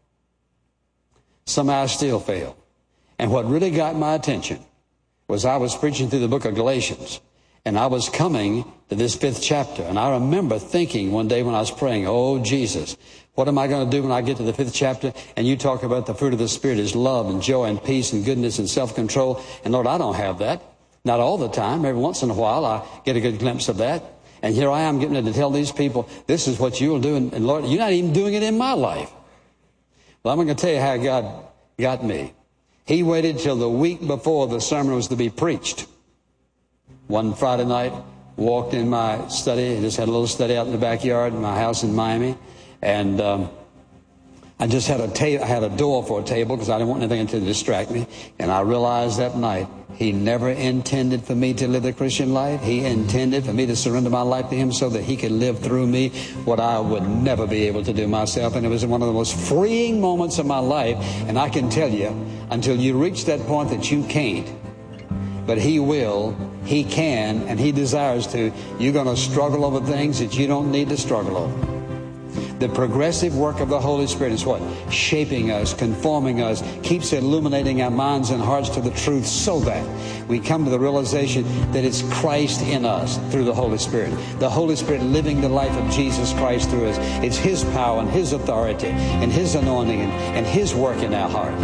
Somehow I still failed. And what really got my attention was I was preaching through the book of Galatians. And I was coming to this fifth chapter. And I remember thinking one day when I was praying, oh, Jesus, what am I going to do when I get to the fifth chapter? And you talk about the fruit of the Spirit is love and joy and peace and goodness and self-control. And Lord, I don't have that. Not all the time. Every once in a while, I get a good glimpse of that. And here I am getting to tell these people, this is what you'll do. And, and Lord, you're not even doing it in my life. Well, I'm going to tell you how God got me. He waited till the week before the sermon was to be preached. One Friday night, walked in my study. I just had a little study out in the backyard in my house in Miami. And um, I just had a ta- I had a door for a table because I didn't want anything to distract me. And I realized that night, He never intended for me to live the Christian life. He intended for me to surrender my life to Him so that He could live through me what I would never be able to do myself. And it was one of the most freeing moments of my life. And I can tell you, until you reach that point that you can't, but He will, He can, and He desires to, you're going to struggle over things that you don't need to struggle over. The progressive work of the Holy Spirit is what? Shaping us, conforming us, keeps illuminating our minds and hearts to the truth so that we come to the realization that it's Christ in us through the Holy Spirit. The Holy Spirit living the life of Jesus Christ through us. It's His power and His authority and His anointing and, and His work in our heart.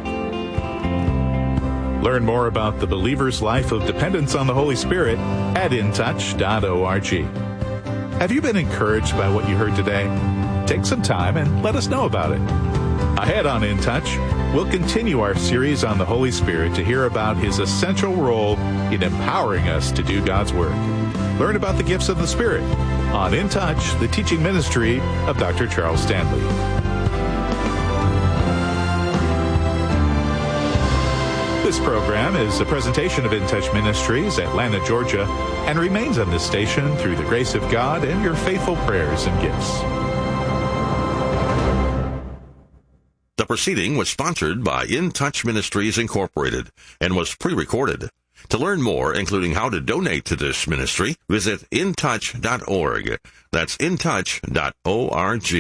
Learn more about the believer's life of dependence on the Holy Spirit at in touch dot org. Have you been encouraged by what you heard today? Take some time and let us know about it. Ahead on In Touch, we'll continue our series on the Holy Spirit to hear about His essential role in empowering us to do God's work. Learn about the gifts of the Spirit on In Touch, the teaching ministry of Doctor Charles Stanley. This program is a presentation of In Touch Ministries, Atlanta, Georgia, and remains on this station through the grace of God and your faithful prayers and gifts. The proceeding was sponsored by In Touch Ministries, Incorporated, and was pre-recorded. To learn more, including how to donate to this ministry, visit in touch dot org. That's in touch dot org.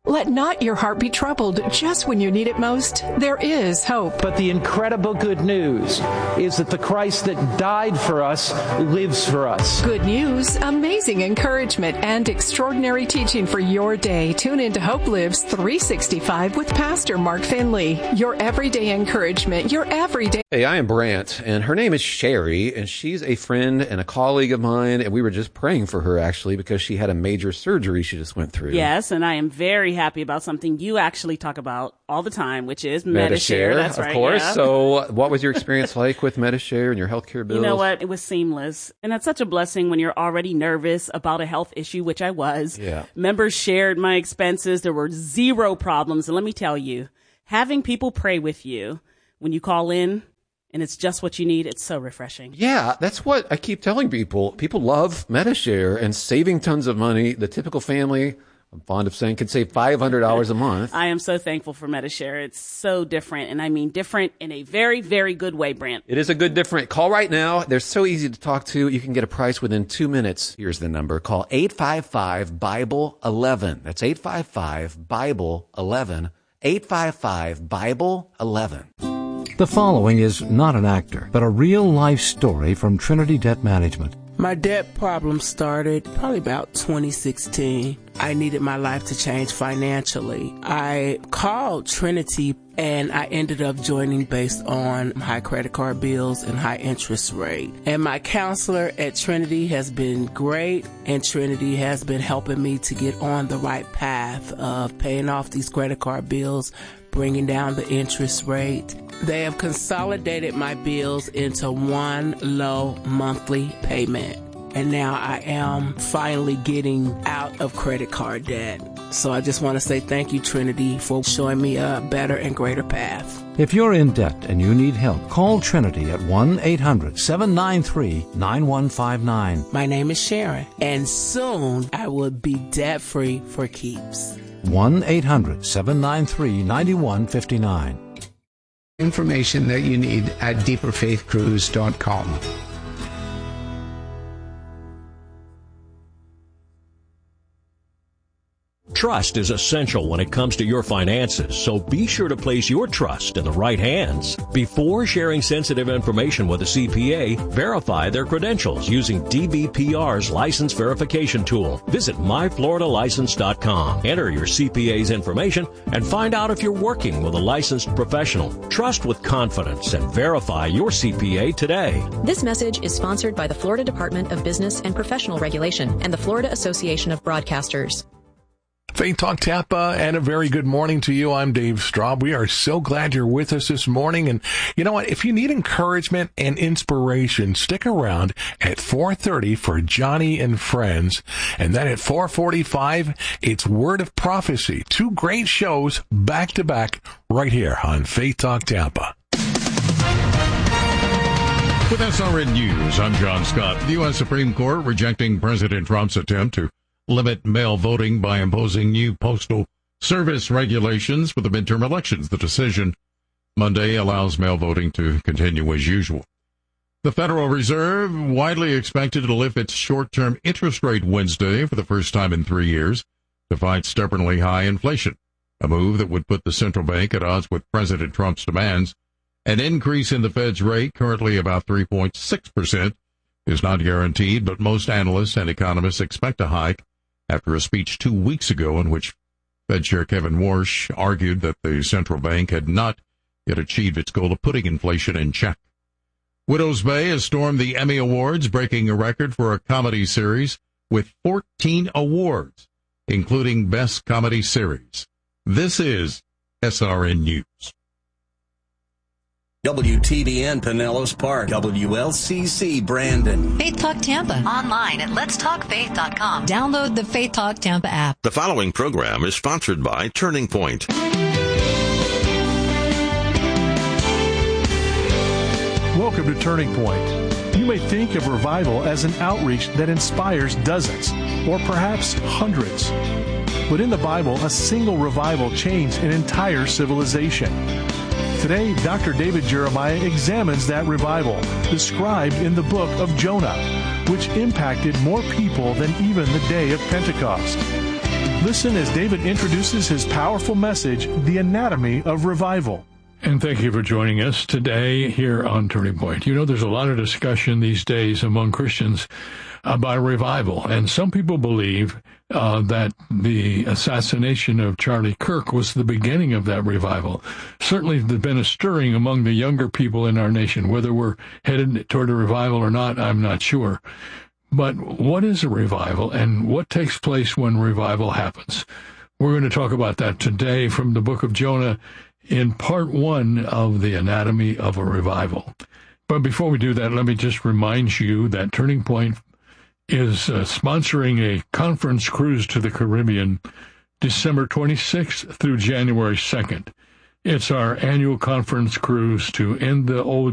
Let not your heart be troubled. Just when you need it most, there is hope. But the incredible good news is that the Christ that died for us lives for us. Good news, amazing encouragement, and extraordinary teaching for your day. Tune into Hope Lives three sixty-five with Pastor Mark Finley. Your everyday encouragement, your everyday... Hey, I am Brant, and her name is Sherry, and she's a friend and a colleague of mine, and we were just praying for her, actually, because she had a major surgery she just went through. Yes, and I am very happy about something you actually talk about all the time, which is Medi-Share. Medi-Share, That's of right, course. yeah. So what was your experience like with Medi-Share and your healthcare bills? You know what? It was seamless. And that's such a blessing when you're already nervous about a health issue, which I was. Yeah. Members shared my expenses. There were zero problems. And let me tell you, having people pray with you when you call in and it's just what you need, it's so refreshing. Yeah, that's what I keep telling people. People love Medi-Share and saving tons of money. The typical family, I'm fond of saying, can save five hundred dollars a month. I am so thankful for Medi-Share. It's so different, and I mean different in a very, very good way, Brant. It is a good different. Call right now. They're so easy to talk to. You can get a price within two minutes. Here's the number. Call eight five five, Bible eleven. That's eight five five, Bible eleven. eight five five, Bible eleven. The following is not an actor, but a real-life story from Trinity Debt Management. My debt problem started probably about twenty sixteen. I needed my life to change financially. I called Trinity and I ended up joining based on high credit card bills and high interest rate. And my counselor at Trinity has been great, and Trinity has been helping me to get on the right path of paying off these credit card bills, bringing down the interest rate. They have consolidated my bills into one low monthly payment. And now I am finally getting out of credit card debt. So I just want to say thank you, Trinity, for showing me a better and greater path. If you're in debt and you need help, call Trinity at one eight hundred, seven nine three, nine one five nine. My name is Sharon, and soon I will be debt-free for keeps. one eight hundred, seven nine three, nine one five nine. Information that you need at deeper faith cruise dot com. Trust is essential when it comes to your finances, so be sure to place your trust in the right hands. Before sharing sensitive information with a C P A, verify their credentials using D B P R's license verification tool. Visit my florida license dot com. Enter your C P A's information and find out if you're working with a licensed professional. Trust with confidence and verify your C P A today. This message is sponsored by the Florida Department of Business and Professional Regulation and the Florida Association of Broadcasters. Faith Talk Tampa, and a very good morning to you. I'm Dave Straub. We are so glad you're with us this morning. And you know what? If you need encouragement and inspiration, stick around at four thirty for Johnny and Friends. And then at four forty-five, it's Word of Prophecy. Two great shows back to back right here on Faith Talk Tampa. With S R N News, I'm John Scott. The U S Supreme Court rejecting President Trump's attempt to limit mail voting by imposing new postal service regulations for the midterm elections. The decision Monday allows mail voting to continue as usual. The Federal Reserve widely expected to lift its short-term interest rate Wednesday for the first time in three years to fight stubbornly high inflation, a move that would put the central bank at odds with President Trump's demands. An increase in the Fed's rate, currently about three point six percent, is not guaranteed, but most analysts and economists expect a hike after a speech two weeks ago in which Fed Chair Kevin Warsh argued that the central bank had not yet achieved its goal of putting inflation in check. Widows Bay has stormed the Emmy Awards, breaking a record for a comedy series with fourteen awards, including Best Comedy Series. This is S R N News. W T B N Pinellas Park, W L C C Brandon. Faith Talk Tampa. Online at lets talk faith dot com. Download the Faith Talk Tampa app. The following program is sponsored by Turning Point. Welcome to Turning Point. You may think of revival as an outreach that inspires dozens, or perhaps hundreds. But in the Bible, a single revival changed an entire civilization. Today, Doctor David Jeremiah examines that revival, described in the book of Jonah, which impacted more people than even the day of Pentecost. Listen as David introduces his powerful message, The Anatomy of Revival. And thank you for joining us today here on Turning Point. You know, there's a lot of discussion these days among Christians about revival, and some people believe uh, that the assassination of Charlie Kirk was the beginning of that revival. Certainly there's been a stirring among the younger people in our nation. Whether we're headed toward a revival or not, I'm not sure. But what is a revival, and what takes place when revival happens? We're going to talk about that today from the book of Jonah in part one of The Anatomy of a Revival. But before we do that, let me just remind you that Turning Point is uh, sponsoring a conference cruise to the Caribbean December twenty-sixth through January second. It's our annual conference cruise to end the old